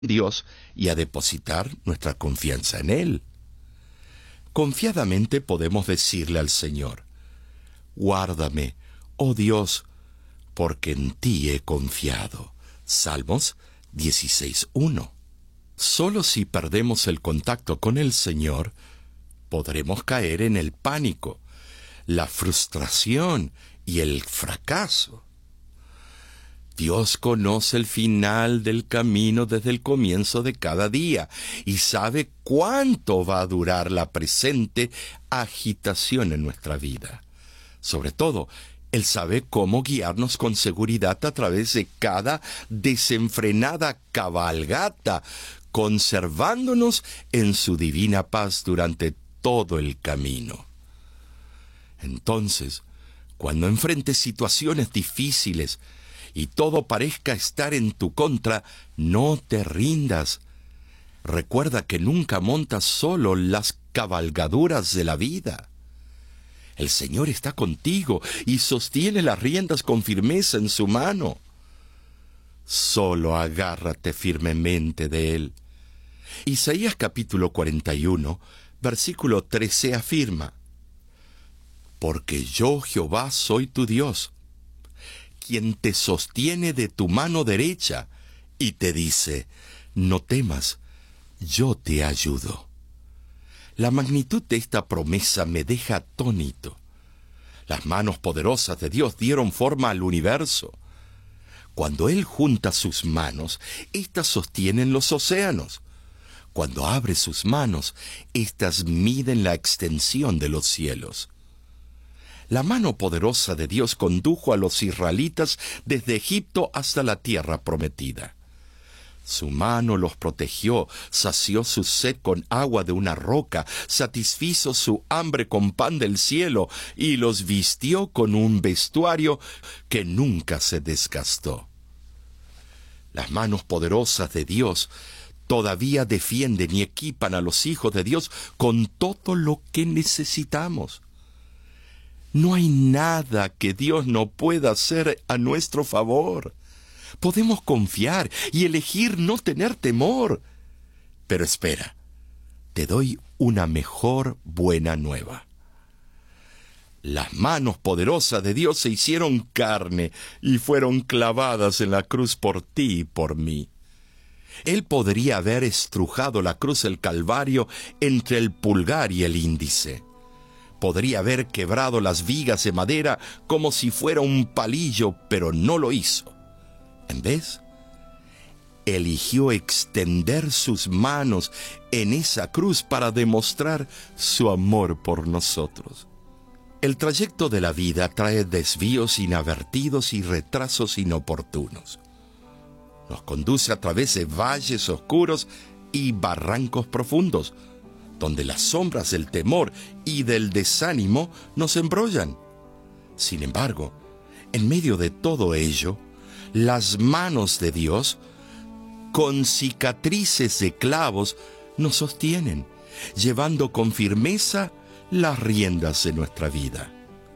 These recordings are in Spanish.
Dios y a depositar nuestra confianza en Él. Confiadamente podemos decirle al Señor: guárdame, oh Dios, porque en ti he confiado. Salmos 16:1. Solo si perdemos el contacto con el Señor, podremos caer en el pánico, la frustración y el fracaso. Dios conoce el final del camino desde el comienzo de cada día y sabe cuánto va a durar la presente agitación en nuestra vida. Sobre todo, Él sabe cómo guiarnos con seguridad a través de cada desenfrenada cabalgata, conservándonos en su divina paz durante todo el camino. Entonces, cuando enfrentes situaciones difíciles y todo parezca estar en tu contra, no te rindas. Recuerda que nunca montas solo las cabalgaduras de la vida. El Señor está contigo y sostiene las riendas con firmeza en su mano. Solo agárrate firmemente de Él. Isaías capítulo 41, versículo 13 afirma: porque yo, Jehová, soy tu Dios, quien te sostiene de tu mano derecha y te dice: no temas, yo te ayudo. La magnitud de esta promesa me deja atónito. Las manos poderosas de Dios dieron forma al universo. Cuando Él junta sus manos, éstas sostienen los océanos. Cuando abre sus manos, éstas miden la extensión de los cielos. La mano poderosa de Dios condujo a los israelitas desde Egipto hasta la tierra prometida. Su mano los protegió, sació su sed con agua de una roca, satisfizo su hambre con pan del cielo y los vistió con un vestuario que nunca se desgastó. Las manos poderosas de Dios todavía defienden y equipan a los hijos de Dios con todo lo que necesitamos. No hay nada que Dios no pueda hacer a nuestro favor. Podemos confiar y elegir no tener temor. Pero espera, te doy una mejor buena nueva. Las manos poderosas de Dios se hicieron carne y fueron clavadas en la cruz por ti y por mí. Él podría haber estrujado la cruz del Calvario entre el pulgar y el índice. Podría haber quebrado las vigas de madera como si fuera un palillo, pero no lo hizo. En vez, eligió extender sus manos en esa cruz para demostrar su amor por nosotros. El trayecto de la vida trae desvíos inadvertidos y retrasos inoportunos. Nos conduce a través de valles oscuros y barrancos profundos, donde las sombras del temor y del desánimo nos embrollan. Sin embargo, en medio de todo ello, las manos de Dios, con cicatrices de clavos, nos sostienen, llevando con firmeza las riendas de nuestra vida.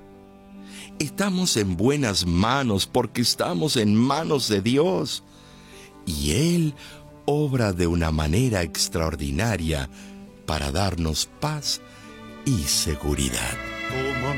Estamos en buenas manos porque estamos en manos de Dios, y Él obra de una manera extraordinaria para darnos paz y seguridad.